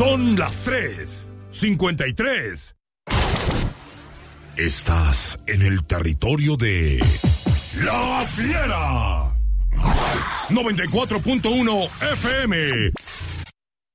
Son las 3:53. Estás en el territorio de La Fiera. 94.1 FM.